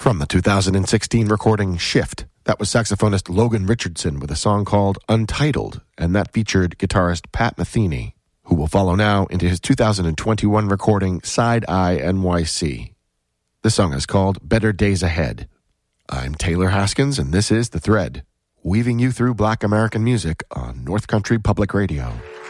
From the 2016 recording Shift, that was saxophonist Logan Richardson with a song called Untitled, and that featured guitarist Pat Metheny, who will follow now into his 2021 recording Side Eye NYC. The song is called Better Days Ahead. I'm Taylor Haskins, and this is The Thread, weaving you through Black American music on North Country Public Radio.